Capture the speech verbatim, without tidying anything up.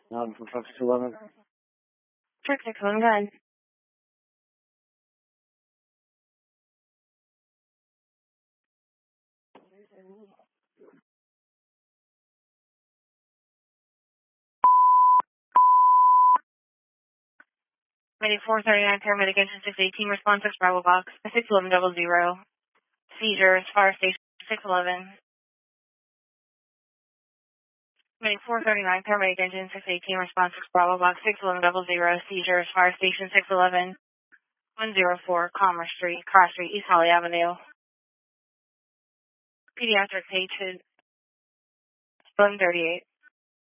Um, for Fox two eleven. Check six one, go ahead. Mayday four thirty-nine, paramedic engine six eighteen, response six Bravo box, six eleven double zero. Seizures, fire station six eleven. Mayday four thirty-nine, paramedic engine six eighteen, response six Bravo box, six eleven double zero. Seizures, fire station six eleven. one oh four Commerce Street, Cross Street, East Holly Avenue. Pediatric patient, eleven thirty-eight.